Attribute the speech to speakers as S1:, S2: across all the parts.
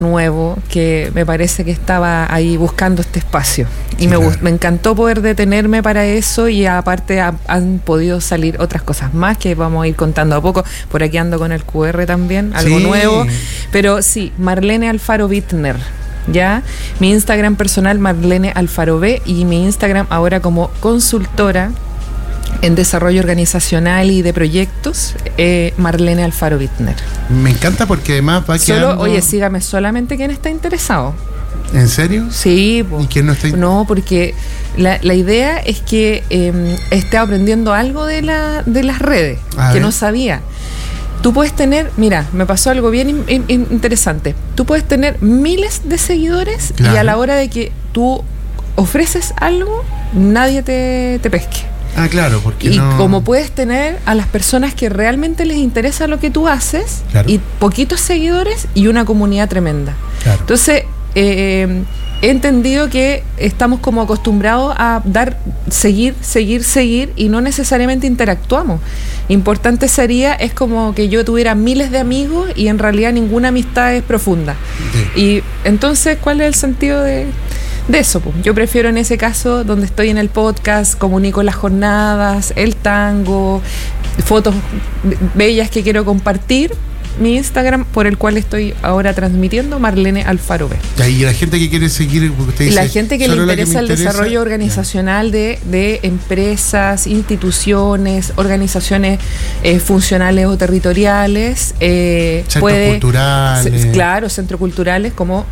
S1: nuevo que me parece que estaba ahí buscando este espacio y me encantó poder detenerme para eso, y aparte han podido salir otras cosas más que vamos a ir contando a poco. Por aquí ando con el QR también, algo nuevo, pero sí, Marlene Alfaro Bittner, ya, mi Instagram personal Marlene Alfaro B, y mi Instagram ahora como consultora en desarrollo organizacional y de proyectos, Marlene Alfaro Bittner.
S2: Me encanta porque además va quedando...
S1: Oye, sígame solamente quien está interesado.
S2: ¿En serio?
S1: Sí.
S2: ¿Y quién no está interesado?
S1: No, porque la idea es que esté aprendiendo algo de las redes, que no sabía. Tú puedes tener, mira, me pasó algo bien interesante. Tú puedes tener miles de seguidores, y a la hora de que tú ofreces algo, nadie te pesque.
S2: Ah, claro, porque
S1: y como puedes tener a las personas que realmente les interesa lo que tú haces, y poquitos seguidores y una comunidad tremenda. Entonces, he entendido que estamos como acostumbrados a seguir, y no necesariamente interactuamos. Importante es como que yo tuviera miles de amigos y en realidad ninguna amistad es profunda. Y entonces, ¿cuál es el sentido de eso? Pues yo prefiero, en ese caso, donde estoy en el podcast, comunico las jornadas, el tango, fotos bellas que quiero compartir. Mi Instagram, por el cual estoy ahora transmitiendo, Marlene Alfaro B.
S2: Y la gente que quiere seguir, usted dice,
S1: la gente que le interesa el desarrollo organizacional de empresas, instituciones, organizaciones funcionales o territoriales,
S2: centros culturales.
S1: Claro, centros culturales como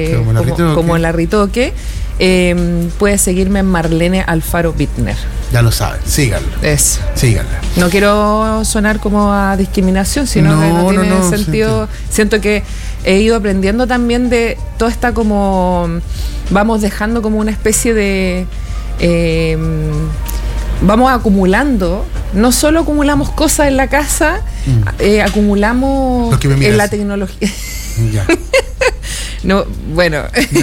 S1: la Ritoque. Puede seguirme en Marlene Alfaro Bittner.
S2: Ya lo saben, síganlo.
S1: Eso.
S2: Síganla.
S1: No quiero sonar como a discriminación, sino que no tiene sentido. Siento que he ido aprendiendo también de toda esta como... Vamos dejando como una especie de... vamos acumulando. No solo acumulamos cosas en la casa, acumulamos en la tecnología. Ya. No, bueno,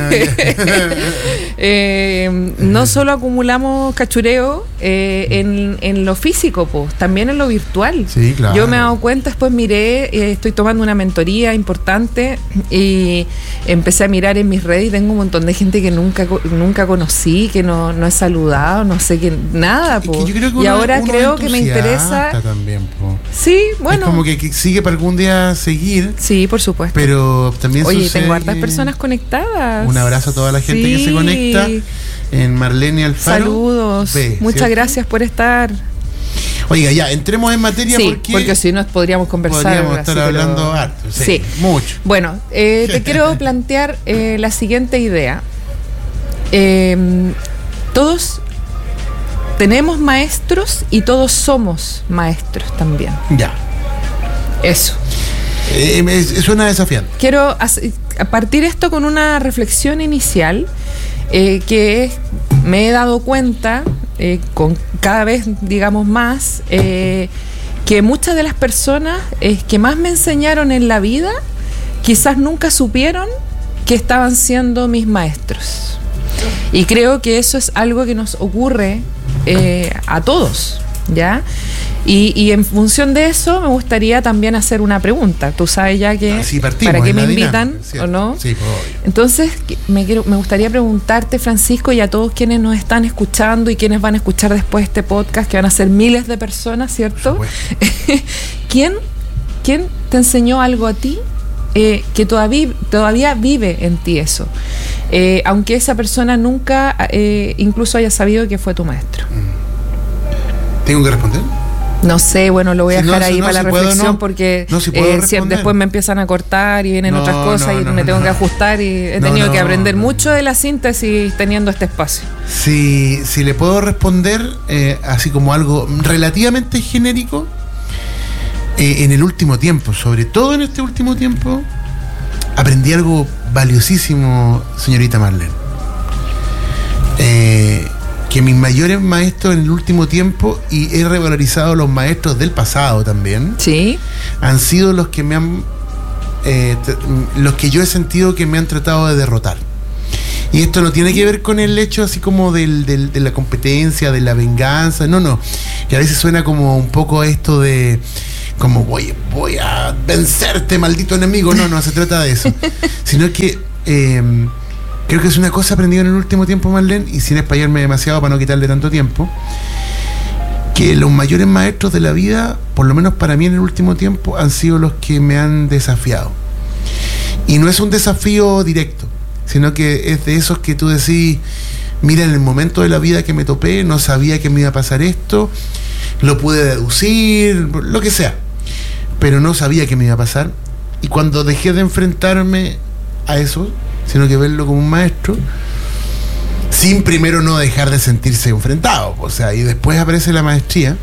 S1: no solo acumulamos cachureo en lo físico, pues, también en lo virtual.
S2: Sí, claro.
S1: Yo me he dado cuenta, después miré, estoy tomando una mentoría importante y empecé a mirar en mis redes y tengo un montón de gente que nunca conocí, que no he saludado, no sé qué, nada, pues. Y ahora creo que me interesa
S2: también, po.
S1: Sí, bueno.
S2: Es como que sigue para algún día seguir.
S1: Sí, por supuesto.
S2: Pero también
S1: oye, tengo hartas personas conectadas.
S2: Un abrazo a toda la gente que se conecta en Marlene Alfaro.
S1: Saludos. Muchas gracias por estar.
S2: Oiga, ya, entremos en materia,
S1: porque si no podríamos conversar.
S2: Podríamos estar hablando harto. Sí, mucho.
S1: Bueno, te quiero plantear la siguiente idea. Todos tenemos maestros y todos somos maestros también.
S2: Ya.
S1: Eso.
S2: Suena desafiante.
S1: Quiero partir esto con una reflexión inicial que me he dado cuenta con cada vez, digamos, más que muchas de las personas que más me enseñaron en la vida quizás nunca supieron que estaban siendo mis maestros. Y creo que eso es algo que nos ocurre a todos, ¿ya? Y en función de eso me gustaría también hacer una pregunta. Tú sabes ya que para qué me invitan, ¿o no?
S2: Sí, pues, obvio.
S1: Entonces me gustaría preguntarte, Francisco, y a todos quienes nos están escuchando y quienes van a escuchar después este podcast, que van a ser miles de personas, ¿cierto? ¿Quién te enseñó algo a ti que todavía vive en ti eso? Aunque esa persona nunca incluso haya sabido que fue tu maestro.
S2: ¿Tengo que responder?
S1: No sé, bueno, lo voy a dejar ahí para la reflexión, porque después me empiezan a cortar y vienen otras cosas y me tengo que ajustar, y he tenido que aprender mucho de la síntesis teniendo este espacio.
S2: Si le puedo responder así como algo relativamente genérico, en el último tiempo, sobre todo en este último tiempo, aprendí algo valiosísimo, señorita Marlene. Que mis mayores maestros en el último tiempo, y he revalorizado los maestros del pasado también,
S1: ¿sí?,
S2: han sido los que me han los que yo he sentido que me han tratado de derrotar. Y esto no tiene que ver con el hecho así como de la competencia, de la venganza, no, que a veces suena como un poco esto de como voy a vencerte, maldito enemigo. No se trata de eso. Sino que creo que es una cosa aprendida en el último tiempo, Marlene, y sin espallarme demasiado para no quitarle tanto tiempo, que los mayores maestros de la vida, por lo menos para mí en el último tiempo, han sido los que me han desafiado. Y no es un desafío directo, sino que es de esos que tú decís, mira, en el momento de la vida que me topé, no sabía que me iba a pasar esto, lo pude deducir, lo que sea, pero no sabía que me iba a pasar. Y cuando dejé de enfrentarme a eso, sino que verlo como un maestro, sin primero no dejar de sentirse enfrentado, o sea, y después aparece la maestría,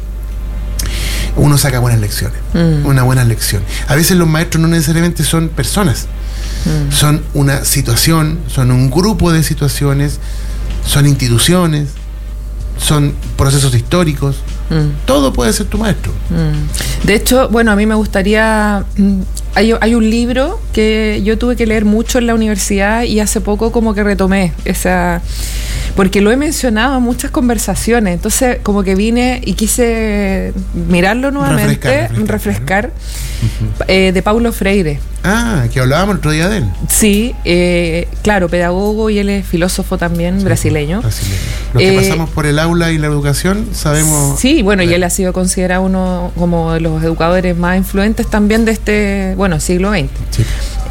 S2: uno saca buenas lecciones, una buena lección. A veces los maestros no necesariamente son personas, son una situación, son un grupo de situaciones, son instituciones, son procesos históricos. Todo puede ser tu maestro.
S1: De hecho, bueno, a mí me gustaría... Hay un libro que yo tuve que leer mucho en la universidad y hace poco como que retomé esa... Porque lo he mencionado en muchas conversaciones, entonces como que vine y quise mirarlo nuevamente, refrescar de Paulo Freire.
S2: Ah, que hablábamos el otro día de él.
S1: Sí, claro, pedagogo, y él es filósofo también, sí, brasileño.
S2: Los que pasamos por el aula y la educación sabemos...
S1: Sí, bueno, y él ha sido considerado uno como de los educadores más influentes también de este, bueno, siglo XX. Sí.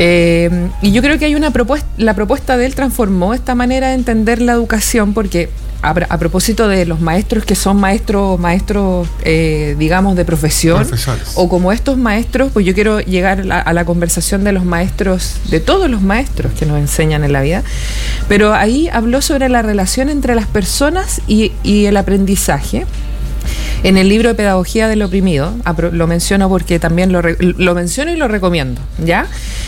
S1: Y yo creo que hay una propuesta, la propuesta de él transformó esta manera de entender la educación, porque a propósito de los maestros que son maestros digamos de profesión, o como estos maestros, pues yo quiero llegar a la conversación de los maestros, de todos los maestros que nos enseñan en la vida, pero ahí habló sobre la relación entre las personas y el aprendizaje. En el libro de Pedagogía del Oprimido, lo menciono porque también lo menciono y lo recomiendo, ¿ya?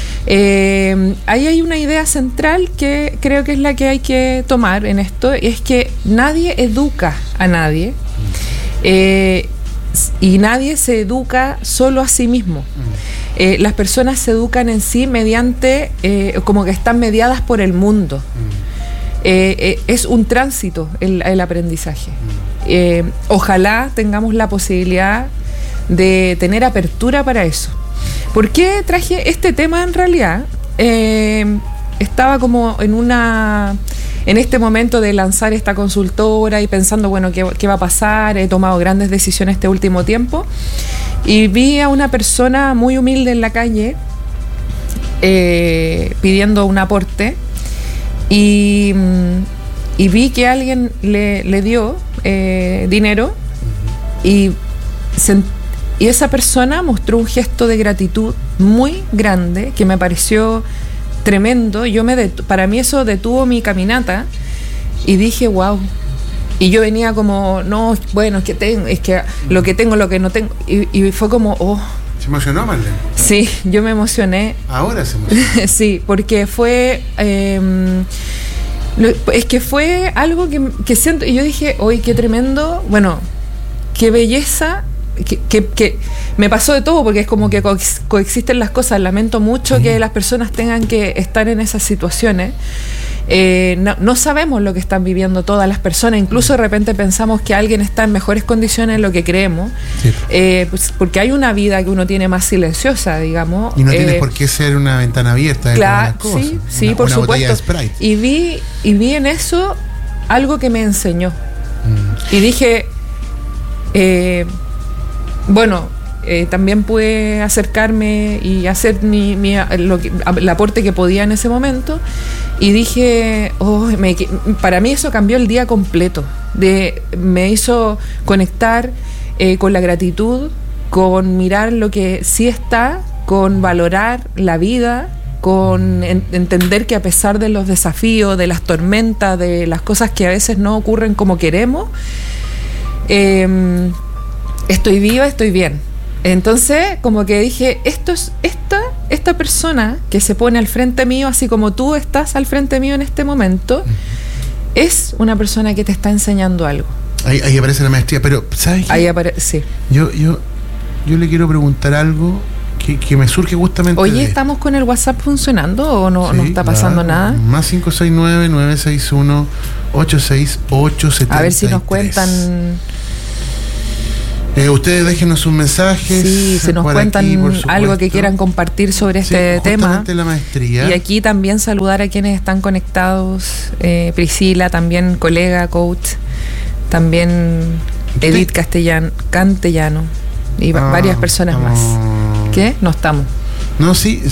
S1: Ahí hay una idea central que creo que es la que hay que tomar en esto, y es que nadie educa a nadie, y nadie se educa solo a sí mismo. Las personas se educan en sí mediante, como que están mediadas por el mundo. Es un tránsito el aprendizaje. Ojalá tengamos la posibilidad de tener apertura para eso. ¿Por qué traje este tema en realidad? Estaba como en este momento de lanzar esta consultora y pensando, bueno, ¿qué va a pasar? He tomado grandes decisiones este último tiempo y vi a una persona muy humilde en la calle pidiendo un aporte, y vi que alguien le dio dinero, y esa persona mostró un gesto de gratitud muy grande que me pareció tremendo. Para mí eso detuvo mi caminata y dije, wow. Y yo venía como, no, bueno, es que lo que tengo, lo que no tengo, y fue como, oh.
S2: ¿Se emocionó, Marlene?
S1: Sí, yo me emocioné.
S2: Ahora se emocionó.
S1: Sí, porque fue... es que fue algo que siento, y yo dije, oye, qué tremendo, bueno, qué belleza, que me pasó de todo, porque es como que coexisten las cosas. Lamento mucho que las personas tengan que estar en esas situaciones. No sabemos lo que están viviendo todas las personas, incluso de repente pensamos que alguien está en mejores condiciones de lo que creemos, sí. Pues porque hay una vida que uno tiene más silenciosa, digamos.
S2: Y no tiene por qué ser una ventana abierta.
S1: Claro, sí, por supuesto. Y vi en eso algo que me enseñó. Y dije, bueno, también pude acercarme y hacer el aporte que podía en ese momento, y dije, para mí eso cambió el día completo. Me hizo conectar con la gratitud, con mirar lo que sí está, con valorar la vida, con entender que a pesar de los desafíos, de las tormentas, de las cosas que a veces no ocurren como queremos, estoy viva, estoy bien. Entonces, como que dije, esta persona que se pone al frente mío, así como tú estás al frente mío en este momento, es una persona que te está enseñando algo.
S2: Ahí aparece la maestría, pero ¿sabes qué?
S1: Ahí aparece, sí.
S2: Yo le quiero preguntar algo que me surge justamente.
S1: Oye, ¿estamos con el WhatsApp funcionando o no, sí, no está pasando nada?
S2: Más 569-961-86873.
S1: A ver si nos cuentan.
S2: Ustedes déjenos un mensaje.
S1: Sí, se nos cuentan aquí, algo que quieran compartir sobre este tema.
S2: La maestría.
S1: Y aquí también saludar a quienes están conectados. Priscila, también colega, coach. También Edith Cantellano. Y varias personas más. ¿Qué? No estamos.
S2: No, sí.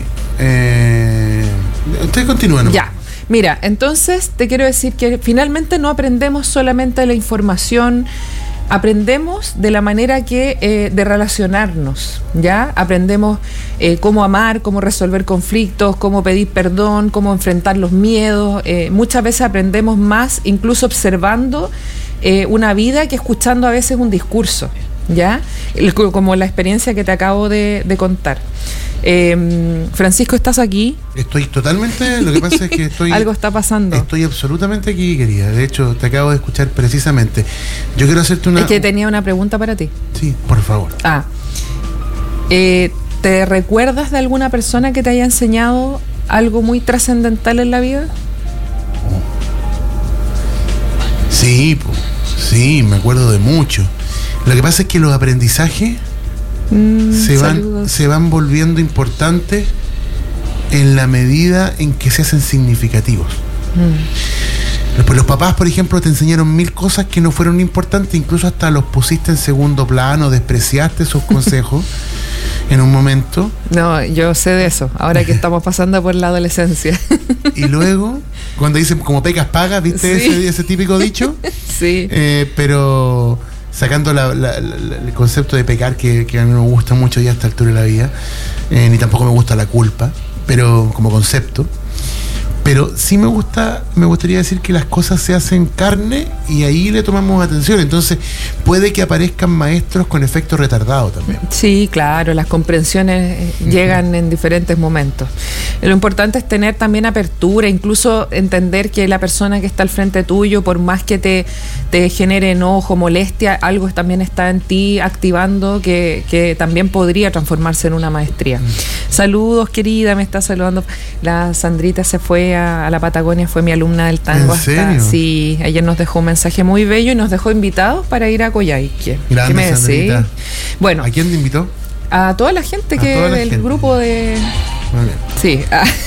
S2: Ustedes continúan.
S1: Ya. Mira, entonces te quiero decir que finalmente no aprendemos solamente la información. Aprendemos de la manera que de relacionarnos, ¿ya? Aprendemos cómo amar, cómo resolver conflictos, cómo pedir perdón, cómo enfrentar los miedos. Muchas veces aprendemos más incluso observando una vida que escuchando a veces un discurso, ¿ya? Como la experiencia que te acabo de contar. Francisco, ¿estás aquí?
S2: Estoy totalmente, lo que pasa es que estoy...
S1: Algo está pasando.
S2: Estoy absolutamente aquí, querida. De hecho, te acabo de escuchar precisamente. Yo quiero hacerte una...
S1: Es que tenía una pregunta para ti.
S2: Sí, por favor.
S1: ¿Te recuerdas de alguna persona que te haya enseñado algo muy trascendental en la vida?
S2: Sí, me acuerdo de mucho. Lo que pasa es que los aprendizajes se van volviendo importantes en la medida en que se hacen significativos. Pues los papás, por ejemplo, te enseñaron 1000 cosas que no fueron importantes, incluso hasta los pusiste en segundo plano, despreciaste sus consejos en un momento.
S1: No, yo sé de eso, ahora que estamos pasando por la adolescencia.
S2: Y luego, cuando dicen como pecas pagas, ¿viste? Sí. Ese típico dicho?
S1: Sí.
S2: Pero... sacando el concepto de pecar, que a mí no me gusta mucho ya a esta altura de la vida, ni tampoco me gusta la culpa, pero como concepto. Pero sí me gustaría decir que las cosas se hacen carne y ahí le tomamos atención. Entonces puede que aparezcan maestros con efecto retardado también.
S1: Sí, claro, las comprensiones llegan en diferentes momentos. Lo importante es tener también apertura, incluso entender que la persona que está al frente tuyo, por más que te genere enojo, molestia, algo también está en ti activando que también podría transformarse en una maestría. Saludos, querida, me está saludando. La Sandrita se fue a la Patagonia, fue mi alumna del tango.
S2: ¿En serio?
S1: Sí, ayer nos dejó un mensaje muy bello y nos dejó invitados para ir a Coyhaique.
S2: Grande, ¿qué me decís?
S1: Bueno,
S2: ¿a quién te invitó?
S1: A toda la gente del grupo de...
S2: Muy bien.
S1: Sí.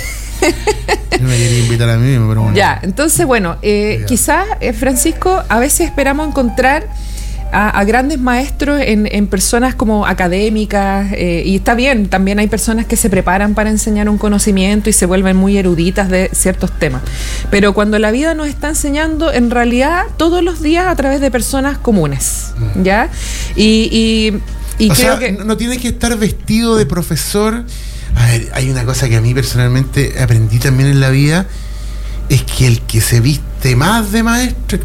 S2: No me quería invitar a mí mismo, pero bueno.
S1: Ya, entonces, bueno, quizás, Francisco, a veces esperamos encontrar a grandes maestros en personas como académicas, y está bien, también hay personas que se preparan para enseñar un conocimiento y se vuelven muy eruditas de ciertos temas, pero cuando la vida nos está enseñando en realidad todos los días a través de personas comunes, ¿ya? Y creo sea, que
S2: no tiene que estar vestido de profesor. A ver, hay una cosa que a mí personalmente aprendí también en la vida, es que el que se viste más de maestro,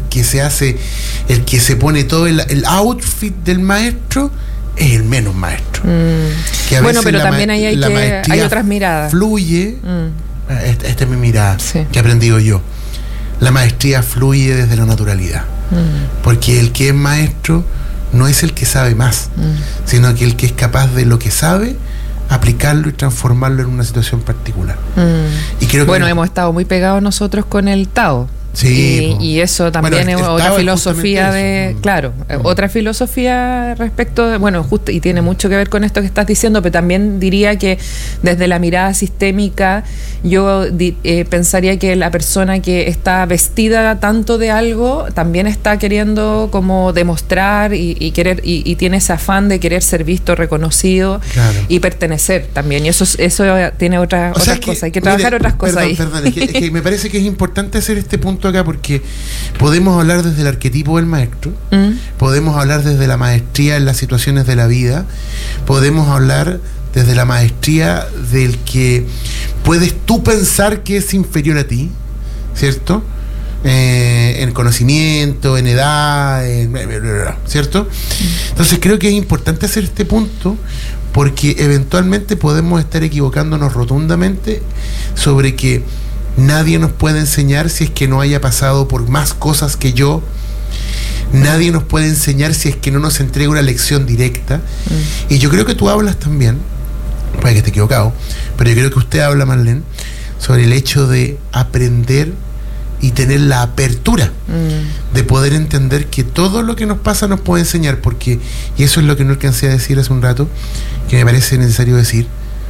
S2: el que se pone todo el outfit del maestro, es el menos maestro. Que a
S1: bueno, pero también ahí hay otras miradas.
S2: Fluye, esta es mi mirada, sí, que he aprendido yo. La maestría fluye desde la naturalidad. Porque el que es maestro no es el que sabe más, sino que el que es capaz de lo que sabe, aplicarlo y transformarlo en una situación particular. Y creo que
S1: hemos estado muy pegados nosotros con el Tao.
S2: Sí,
S1: y eso también es otra filosofía de... Claro, otra filosofía respecto de... justo, y tiene mucho que ver con esto que estás diciendo, pero también diría que desde la mirada sistémica yo pensaría que la persona que está vestida tanto de algo también está queriendo como demostrar y querer y tiene ese afán de querer ser visto, reconocido, claro, y pertenecer también, y eso tiene otras cosas, hay que trabajar otras cosas ahí.
S2: Perdón, es que me parece que es importante hacer este punto acá, porque podemos hablar desde el arquetipo del maestro, podemos hablar desde la maestría en las situaciones de la vida, podemos hablar desde la maestría del que puedes tú pensar que es inferior a ti, ¿cierto? En conocimiento, en edad, ¿cierto? Entonces creo que es importante hacer este punto, porque eventualmente podemos estar equivocándonos rotundamente sobre que nadie nos puede enseñar si es que no haya pasado por más cosas que yo. Nadie nos puede enseñar si es que no nos entrega una lección directa. Y yo creo que tú hablas también, puede que esté equivocado, pero yo creo que usted habla, Marlene, sobre el hecho de aprender y tener la apertura de poder entender que todo lo que nos pasa nos puede enseñar, porque, y eso es lo que no alcancé a decir hace un rato, que me parece necesario decir,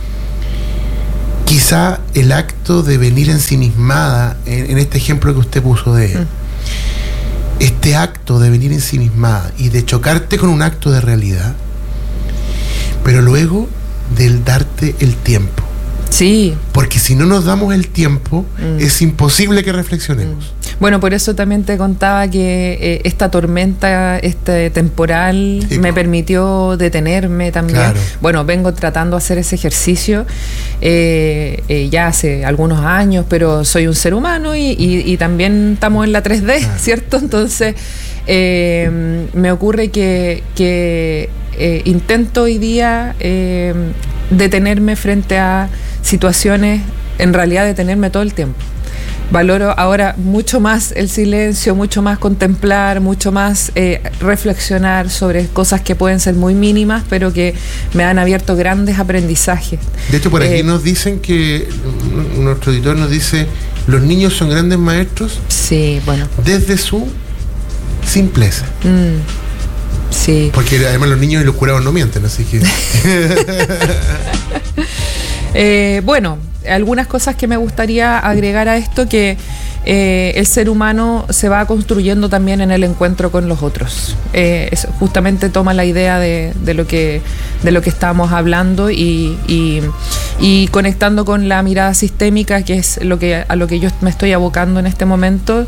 S2: quizá el acto de venir ensimismada, en este ejemplo que usted puso de este acto de venir ensimismada y de chocarte con un acto de realidad, pero luego del darte el tiempo.
S1: Sí.
S2: Porque si no nos damos el tiempo, es imposible que reflexionemos.
S1: Bueno, por eso también te contaba que esta tormenta, este temporal, sí, me permitió detenerme también. Claro. Bueno, vengo tratando de hacer ese ejercicio ya hace algunos años, pero soy un ser humano y también estamos en la 3D, claro, ¿cierto? Entonces, me ocurre que intento hoy día detenerme frente a situaciones, en realidad detenerme todo el tiempo. Valoro ahora mucho más el silencio, mucho más contemplar, mucho más reflexionar sobre cosas que pueden ser muy mínimas, pero que me han abierto grandes aprendizajes.
S2: De hecho, por aquí nos dicen que, nuestro editor nos dice, los niños son grandes maestros.
S1: Sí, bueno.
S2: Desde su simpleza.
S1: Sí.
S2: Porque además los niños y los curados no mienten, así que...
S1: Bueno, algunas cosas que me gustaría agregar a esto, que el ser humano se va construyendo también en el encuentro con los otros. Eso justamente toma la idea de lo que estábamos hablando y conectando con la mirada sistémica, que es a lo que yo me estoy abocando en este momento.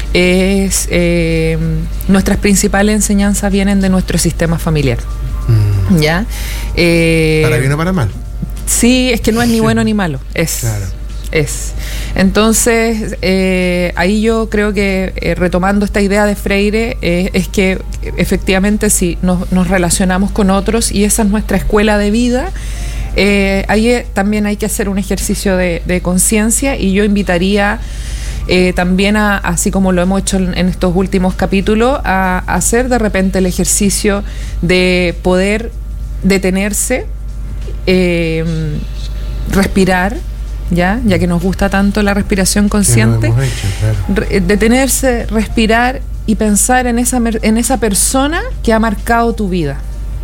S1: Nuestras principales enseñanzas vienen de nuestro sistema familiar. ¿Ya?
S2: ¿Para bien o para mal?
S1: Sí, es que no es ni bueno ni malo,
S2: Claro.
S1: Entonces, ahí yo creo que retomando esta idea de Freire, es que efectivamente si nos relacionamos con otros y esa es nuestra escuela de vida, ahí también hay que hacer un ejercicio de conciencia, y yo invitaría también así como lo hemos hecho en estos últimos capítulos, a hacer de repente el ejercicio de poder detenerse, respirar, ya que nos gusta tanto la respiración consciente,
S2: sí, lo hemos hecho, claro.
S1: Detenerse, respirar y pensar en esa persona que ha marcado tu vida.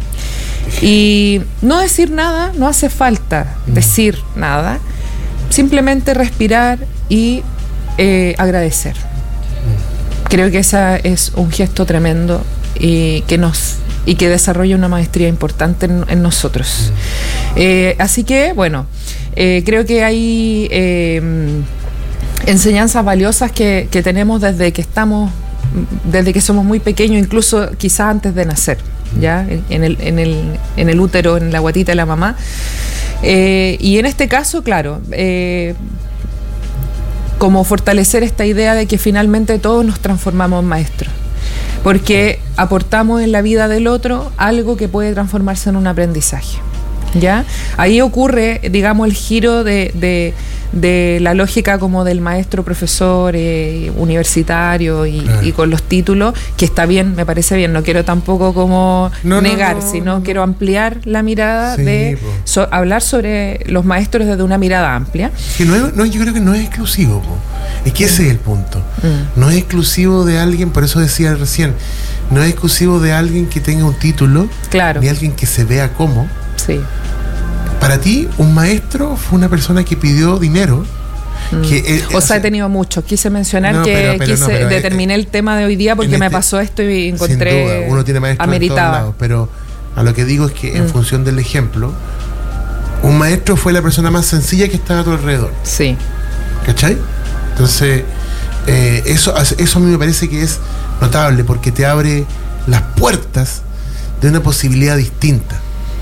S1: Y no decir nada, no hace falta decir nada, simplemente respirar y agradecer. Creo que ese es un gesto tremendo y que desarrolla una maestría importante en nosotros. Así que, bueno, creo que hay enseñanzas valiosas que tenemos desde que somos muy pequeños, incluso quizás antes de nacer, ya en el útero, en la guatita de la mamá. Y en este caso, claro, como fortalecer esta idea de que finalmente todos nos transformamos en maestros, porque aportamos en la vida del otro algo que puede transformarse en un aprendizaje, ¿ya? Ahí ocurre, digamos, el giro de la lógica como del maestro profesor universitario y con los títulos, que está bien, me parece bien, no quiero tampoco como negar, sino quiero ampliar la mirada, sí, hablar sobre los maestros desde una mirada amplia.
S2: Que yo creo que no es exclusivo, es que ese es el punto. No es exclusivo de alguien, por eso decía recién, no es exclusivo de alguien que tenga un título,
S1: claro,
S2: ni alguien que se vea como.
S1: Sí.
S2: Para ti, un maestro fue una persona que pidió dinero.
S1: He tenido muchos. Quise mencionar determiné el tema de hoy día porque me pasó esto y encontré.
S2: Sin duda, uno tiene maestros en todos lados, pero a lo que digo es que en función del ejemplo, un maestro fue la persona más sencilla que estaba a tu alrededor.
S1: Sí.
S2: ¿Cachai? Entonces, eso a mí me parece que es notable porque te abre las puertas de una posibilidad distinta.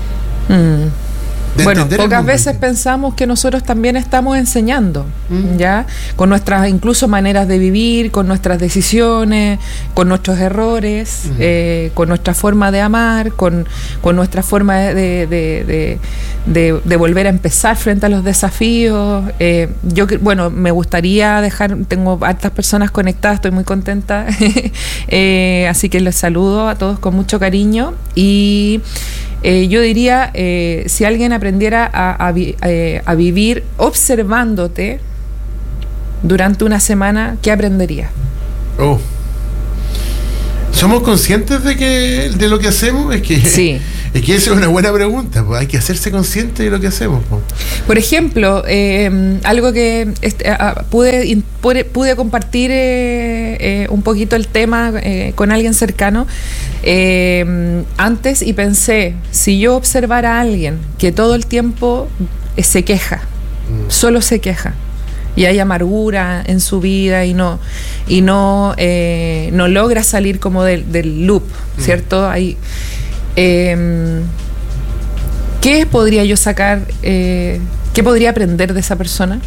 S1: Bueno, pocas veces pensamos que nosotros también estamos enseñando, ¿ya? Con nuestras incluso maneras de vivir, con nuestras decisiones, con nuestros errores, con nuestra forma de amar, con nuestra forma de volver a empezar frente a los desafíos. Me gustaría tengo hartas personas conectadas, estoy muy contenta, así que les saludo a todos con mucho cariño y yo diría, si alguien aprendiera a vivir observándote, durante una semana, ¿qué aprendería?
S2: ¿Somos conscientes de lo que hacemos?
S1: Sí.
S2: Es que esa es una buena pregunta, pues hay que hacerse consciente de lo que hacemos. Pues.
S1: Por ejemplo, algo que pude compartir un poquito el tema con alguien cercano antes, y pensé, si yo observara a alguien que todo el tiempo se queja, solo se queja, y hay amargura en su vida y no logra salir como del loop, ¿cierto? ¿Qué podría yo sacar? ¿Qué podría aprender de esa persona?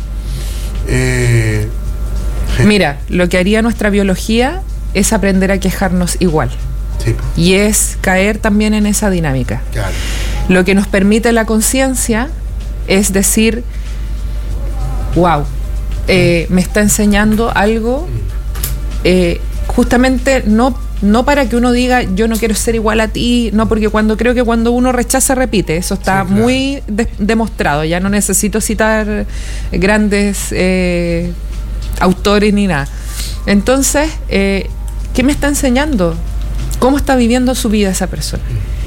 S1: Mira, lo que haría nuestra biología es aprender a quejarnos igual. Sí. Y es caer también en esa dinámica. Claro. Lo que nos permite la conciencia es decir, wow, me está enseñando algo, justamente no para que uno diga yo no quiero ser igual a ti, no, porque creo que cuando uno rechaza repite, eso está, sí, claro, muy demostrado, ya no necesito citar grandes autores ni nada. Entonces, ¿qué me está enseñando? ¿Cómo está viviendo su vida esa persona?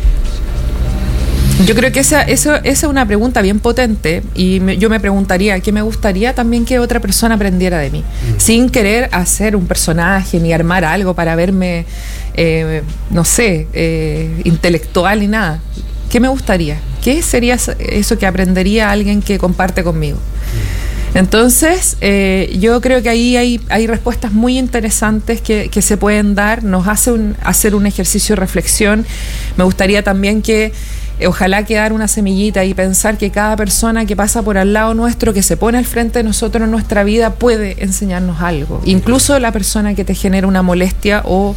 S1: Yo creo que esa es una pregunta bien potente, y yo me preguntaría ¿qué me gustaría también que otra persona aprendiera de mí? Sin querer hacer un personaje ni armar algo para verme, no sé, intelectual ni nada. ¿Qué me gustaría? ¿Qué sería eso que aprendería alguien que comparte conmigo? Entonces, yo creo que ahí hay respuestas muy interesantes que se pueden dar. Nos hace hacer un ejercicio de reflexión. Me gustaría también que ojalá quedar una semillita y pensar que cada persona que pasa por al lado nuestro, que se pone al frente de nosotros en nuestra vida, puede enseñarnos algo. Incluso la persona que te genera una molestia o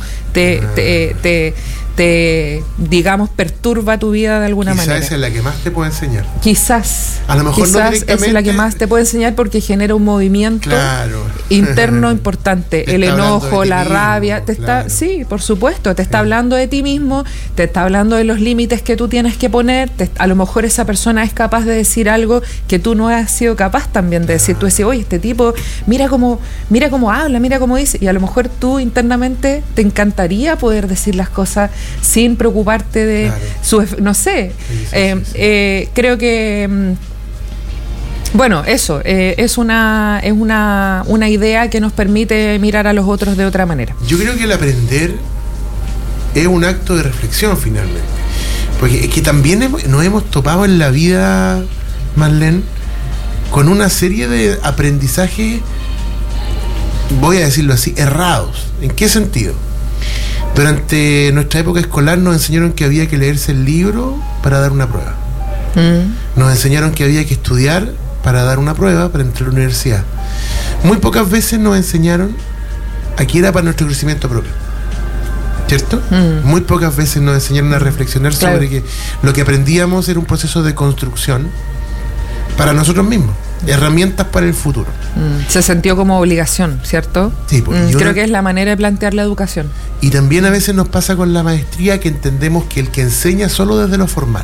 S1: te digamos, perturba tu vida de alguna manera.
S2: Quizás esa es la que más te puede enseñar.
S1: Quizás.
S2: A lo mejor
S1: quizás no directamente. Esa es la que más te puede enseñar porque genera un movimiento, claro, interno importante. El enojo, la rabia. Claro. Sí, por supuesto. Te está hablando de ti mismo, te está hablando de los límites que tú tienes que poner. A lo mejor esa persona es capaz de decir algo que tú no has sido capaz también de decir. Tú decís, oye, este tipo, mira cómo habla, mira cómo dice. Y a lo mejor tú internamente te encantaría poder decir las cosas sin preocuparte de, claro, no sé, sí. Creo que bueno, eso es una idea que nos permite mirar a los otros de otra manera.
S2: Yo creo que el aprender es un acto de reflexión finalmente, porque es que también nos hemos topado en la vida, Marlene, con una serie de aprendizajes, voy a decirlo así, errados. ¿En qué sentido? Durante nuestra época escolar nos enseñaron que había que leerse el libro para dar una prueba. Nos enseñaron que había que estudiar para dar una prueba para entrar a la universidad. Muy pocas veces nos enseñaron a que era para nuestro crecimiento propio, ¿cierto? Muy pocas veces nos enseñaron a reflexionar, claro, sobre que lo que aprendíamos era un proceso de construcción para nosotros mismos, herramientas para el futuro.
S1: Se sintió como obligación, ¿cierto? Sí, creo que es la manera de plantear la educación.
S2: Y también a veces nos pasa con la maestría, que entendemos que el que enseña solo desde lo formal.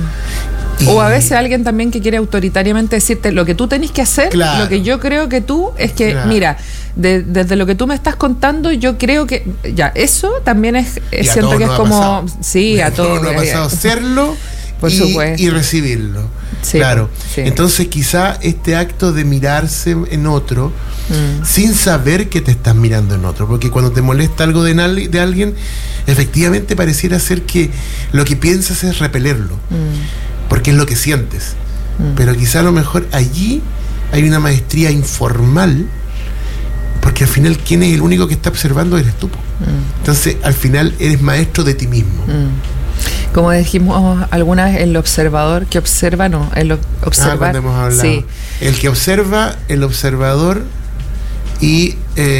S1: O a veces alguien también que quiere autoritariamente decirte lo que tú tenés que hacer, claro, lo que yo creo que tú, es que, claro, mira, desde lo que tú me estás contando, yo creo que, ya, eso también es siento que es como, pasado. Sí, a todos
S2: nos ha pasado hacerlo y recibirlo. Sí, claro. Sí. Entonces quizá este acto de mirarse en otro, sin saber que te estás mirando en otro, porque cuando te molesta algo de alguien, efectivamente pareciera ser que lo que piensas es repelerlo, porque es lo que sientes. Pero quizá a lo mejor allí hay una maestría informal, porque al final quien es el único que está observando eres tú. Entonces al final eres maestro de ti mismo.
S1: Como dijimos alguna vez, el observador que observa, no, el observar.
S2: Cuando hemos hablado. Sí. El que observa, el observador y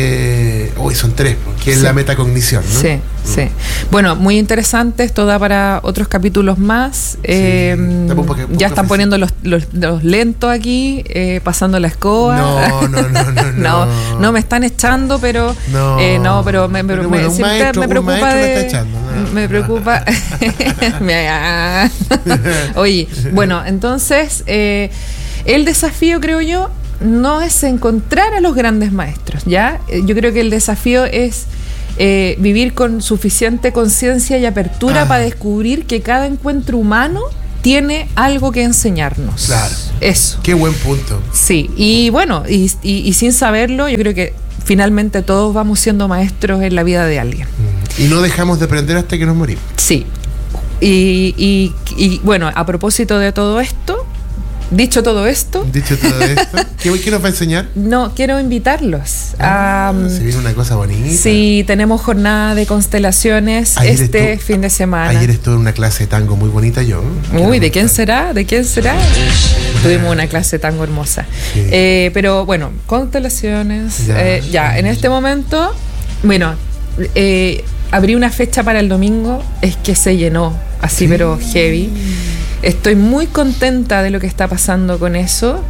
S2: son tres, que es la metacognición, ¿no?
S1: Sí, sí. Bueno, muy interesante, esto da para otros capítulos más. Ya están poniendo los lentos aquí, pasando la escoba. No me están echando, pero pero me preocupa me preocupa. Oye, bueno, entonces el desafío, creo yo, no es encontrar a los grandes maestros, ¿ya? Yo creo que el desafío es vivir con suficiente conciencia y apertura para descubrir que cada encuentro humano tiene algo que enseñarnos.
S2: Claro.
S1: Eso.
S2: Qué buen punto.
S1: Sí, y bueno, y sin saberlo, yo creo que finalmente todos vamos siendo maestros en la vida de alguien.
S2: Y no dejamos de aprender hasta que nos morimos.
S1: Sí. Y bueno, a propósito de todo esto, dicho todo esto,
S2: ¿qué nos va a enseñar?
S1: No, quiero invitarlos a...
S2: Se viene una cosa bonita.
S1: Sí, tenemos jornada de constelaciones fin de semana.
S2: Ayer estuve en una clase de tango muy bonita yo.
S1: Uy, ¿de quién será? ¿De quién será? Tuvimos una clase de tango hermosa. Sí. Pero bueno, constelaciones. Ya, en este momento, bueno, abrí una fecha para el domingo, es que se llenó, así pero heavy. Estoy muy contenta de lo que está pasando con eso.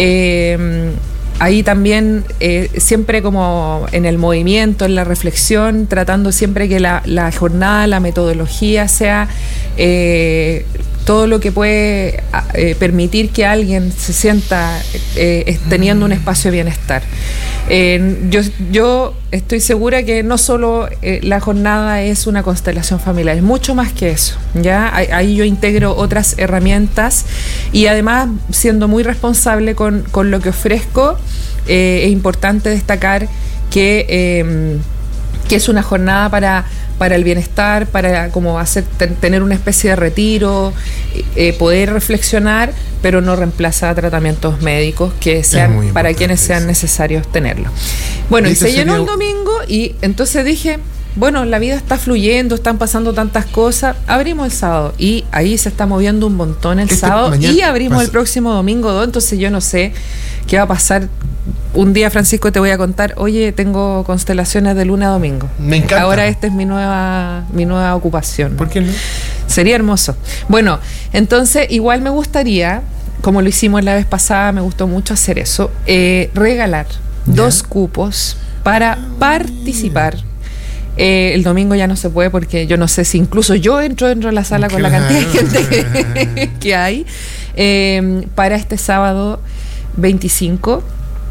S1: Ahí también, siempre como en el movimiento, en la reflexión, tratando siempre que la jornada, la metodología sea todo lo que puede permitir que alguien se sienta teniendo un espacio de bienestar. Yo estoy segura que no solo la jornada es una constelación familiar, es mucho más que eso, ¿ya? Ahí yo integro otras herramientas y además, siendo muy responsable con lo que ofrezco, es importante destacar que es una jornada para el bienestar, para como tener una especie de retiro, poder reflexionar, pero no reemplaza tratamientos médicos que sean para quienes sean necesarios tenerlo. Bueno, y se llenó el domingo y entonces dije, bueno, la vida está fluyendo, están pasando tantas cosas, abrimos el sábado y ahí se está moviendo un montón el sábado y abrimos el próximo domingo 2, entonces yo no sé qué va a pasar. Un día, Francisco, te voy a contar, oye, tengo constelaciones de luna a domingo.
S2: Me encanta.
S1: Ahora esta es mi nueva ocupación.
S2: ¿Por qué no?
S1: Sería hermoso. Bueno, entonces igual me gustaría, como lo hicimos la vez pasada, me gustó mucho hacer eso, regalar 2 cupos para participar. El domingo ya no se puede porque yo no sé si incluso yo entro a la sala con la cantidad de gente que hay, para este sábado 25,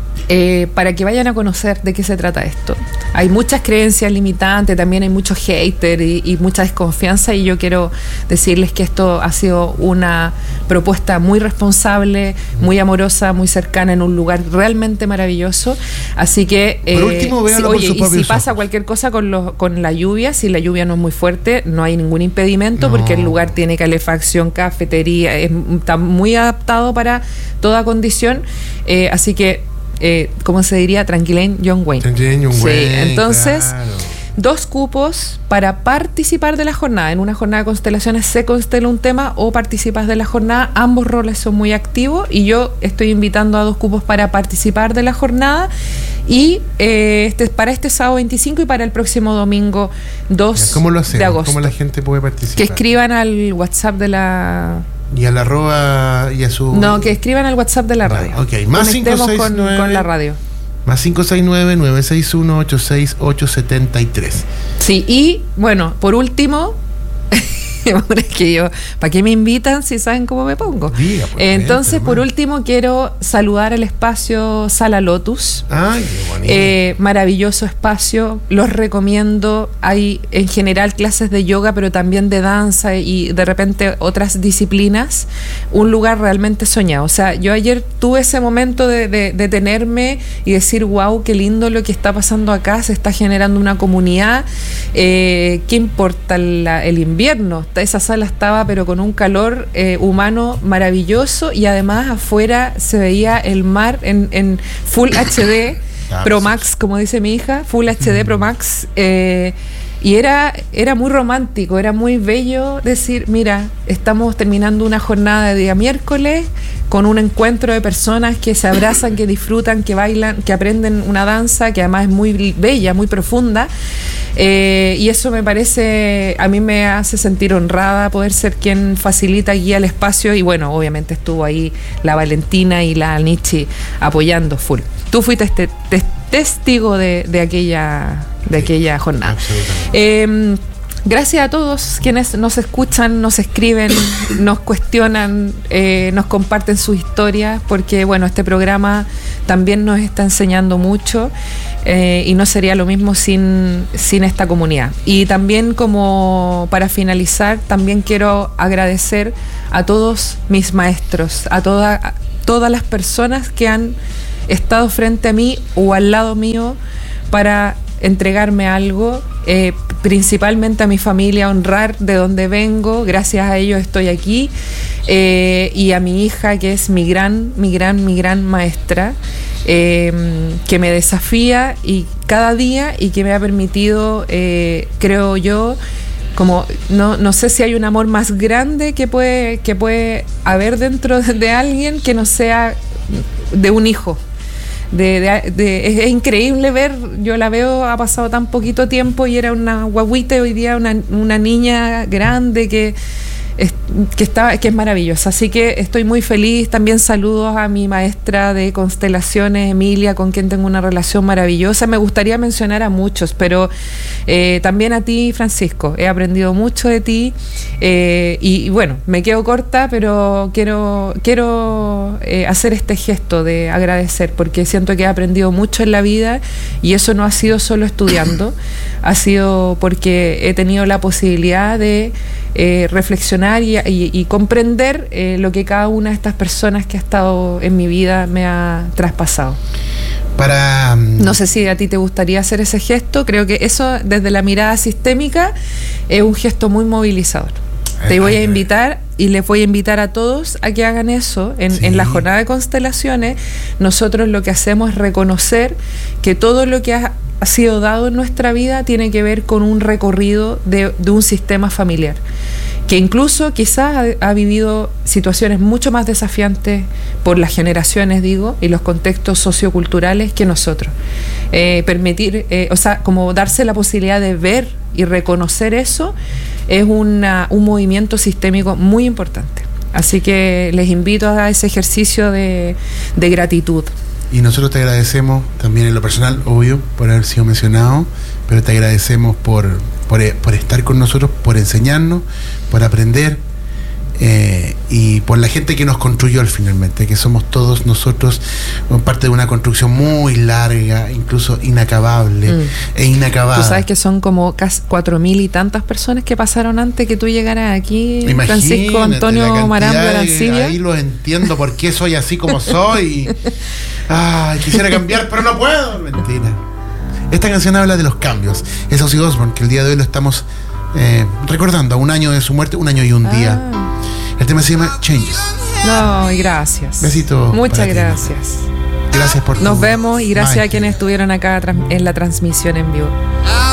S1: para que vayan a conocer de qué se trata esto. Hay muchas creencias limitantes, también hay muchos haters y mucha desconfianza, y yo quiero decirles que esto ha sido una propuesta muy responsable, muy amorosa, muy cercana, en un lugar realmente maravilloso. Así que
S2: por último, véanlo por sus propios ojos.
S1: Y si pasa cualquier cosa con la lluvia, si la lluvia no es muy fuerte, no hay ningún impedimento, porque el lugar tiene calefacción, cafetería, está muy adaptado para toda condición, así que ¿cómo se diría? Tranquilen John Wayne.
S2: Tranquilen John Wayne.
S1: Sí, entonces,
S2: claro.
S1: 2 cupos para participar de la jornada. En una jornada de constelaciones se constela un tema o participas de la jornada. Ambos roles son muy activos y yo estoy invitando a 2 cupos para participar de la jornada. Y para este sábado 25 y para el próximo domingo 2
S2: ¿Cómo lo hacemos?
S1: de agosto.
S2: ¿Cómo la gente puede participar?
S1: Que escriban al WhatsApp de la...
S2: Y al arroba y a su...
S1: No, que escriban al WhatsApp de la radio.
S2: Ok, más 569
S1: con la radio.
S2: Más 569-961-86873.
S1: Sí, y bueno, por último, es que yo, ¿para qué me invitan si saben cómo me pongo?
S2: Diga,
S1: entonces, por último, quiero saludar al espacio Sala Lotus.
S2: Ay, qué bonito.
S1: Maravilloso espacio, los recomiendo. Hay en general clases de yoga, pero también de danza y de repente otras disciplinas. Un lugar realmente soñado. O sea, yo ayer tuve ese momento de detenerme y decir, wow, qué lindo lo que está pasando acá, se está generando una comunidad. ¿Qué importa el invierno? Esa sala estaba pero con un calor humano maravilloso, y además afuera se veía el mar en Full HD Pro Max, como dice mi hija, Full HD Pro Max, y era muy romántico, era muy bello decir, mira, estamos terminando una jornada de día miércoles con un encuentro de personas que se abrazan, que disfrutan, que bailan, que aprenden una danza que además es muy bella, muy profunda. Y eso me parece, a mí me hace sentir honrada poder ser quien facilita, guía el espacio, y bueno, obviamente estuvo ahí la Valentina y la Nietzsche apoyando full. Tú fuiste testigo de aquella jornada. gracias a todos quienes nos escuchan, nos escriben, nos cuestionan, nos comparten sus historias, porque bueno, este programa también nos está enseñando mucho y no sería lo mismo sin esta comunidad. Y también, como para finalizar, también quiero agradecer a todos mis maestros, a todas las personas que han estado frente a mí o al lado mío para entregarme algo, principalmente a mi familia, honrar de donde vengo, gracias a ellos estoy aquí, y a mi hija, que es mi gran maestra, que me desafía y cada día, y que me ha permitido, creo yo, como no sé si hay un amor más grande que puede haber dentro de alguien que no sea de un hijo. Es increíble ver, yo la veo, ha pasado tan poquito tiempo y era una guaguita, y hoy día una niña grande que es maravillosa. Así que estoy muy feliz. También saludos a mi maestra de constelaciones, Emilia, con quien tengo una relación maravillosa. Me gustaría mencionar a muchos, pero también a ti, Francisco. He aprendido mucho de ti, y bueno, me quedo corta, pero quiero hacer este gesto de agradecer, porque siento que he aprendido mucho en la vida, y eso no ha sido solo estudiando, ha sido porque he tenido la posibilidad de reflexionar y comprender lo que cada una de estas personas que ha estado en mi vida me ha traspasado. No sé si a ti te gustaría hacer ese gesto. Creo que eso, desde la mirada sistémica, es un gesto muy movilizador. Te voy a invitar, y les voy a invitar a todos a que hagan eso. En la jornada de constelaciones, nosotros lo que hacemos es reconocer que todo lo que ha sido dado en nuestra vida tiene que ver con un recorrido de un sistema familiar, que incluso quizás ha vivido situaciones mucho más desafiantes por las generaciones, digo, y los contextos socioculturales que nosotros. Como darse la posibilidad de ver y reconocer eso es un movimiento sistémico muy importante. Así que les invito a ese ejercicio de gratitud.
S2: Y nosotros te agradecemos también en lo personal, obvio, por haber sido mencionado, pero te agradecemos por estar con nosotros, por enseñarnos, por aprender, y por la gente que nos construyó finalmente, que somos todos nosotros parte de una construcción muy larga, incluso inacabable e inacabada.
S1: Tú sabes que son como casi 4.000 y tantas personas que pasaron antes que tú llegaras aquí. Imagínate, Francisco Antonio Marando Arancibia.
S2: Ahí lo entiendo por qué soy así como soy. Quisiera cambiar, pero no puedo. Mentira. Esta canción habla de los cambios. Es Ozzy Osbourne, que el día de hoy lo estamos recordando, a un año de su muerte, un año y un día. El tema se llama Changes.
S1: No, y gracias.
S2: Besito.
S1: Muchas gracias.
S2: Gracias por
S1: Nos vemos, y gracias a quienes estuvieron acá en la transmisión en vivo.